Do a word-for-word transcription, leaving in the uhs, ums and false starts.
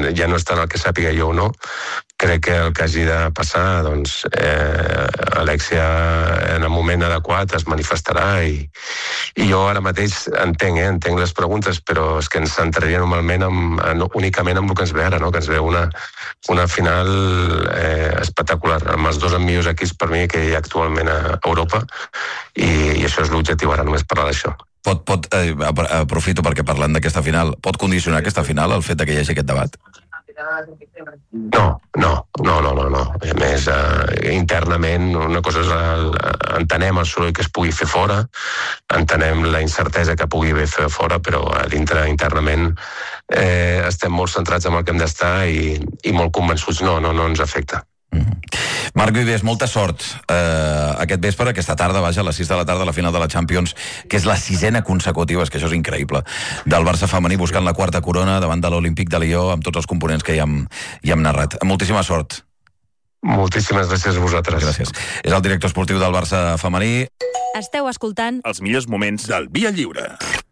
ja no és tant el que sàpiga jo o no, crec que el que hagi de passar, doncs, eh, Alexia en el moment adequat es manifestarà i, i jo ara mateix entenc, eh, entenc les preguntes, però és que ens centraria normalment en, en, únicament en el que ens ve ara, no? Que ens ve una, una final eh, espectacular, amb els dos millors equips per mi que hi ha actualment a Europa i, i això és l'objectiu ara, només parlar d'això. Pot, pot, eh, aprofito perquè parlant d'aquesta final, pot condicionar aquesta final el fet que hi hagi aquest debat? No, no, no, no, no, no. A més, eh, internament, una cosa és el, entenem el soroll que es pugui fer fora, entenem la incertesa que pugui haver fer fora, però a dintre, internament, eh, estem molt centrats en el que hem d'estar i, i molt convençuts, no, no, no ens afecta. Mm-hmm. Marc Vives, molta sort eh, aquest vespre, aquesta tarda, vaja, a les sis de la tarda, la final de la Champions, que és la sisena consecutiva, és que això és increïble, del Barça femení buscant la quarta corona davant de l'Olímpic de Lió, amb tots els components que ja hem, ja hem narrat. Moltíssima sort. Moltíssimes gràcies a vosaltres. Gràcies. És el director esportiu del Barça femení. Esteu escoltant els millors moments del Via Lliure.